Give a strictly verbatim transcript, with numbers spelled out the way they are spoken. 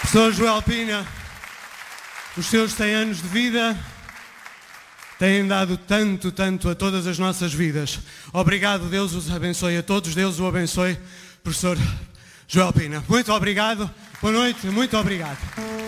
Professor Joel Pina, os seus cem anos de vida têm dado tanto, tanto a todas as nossas vidas. Obrigado, Deus os abençoe a todos, Deus o abençoe, professor Joel Pina. Muito obrigado, boa noite, muito obrigado.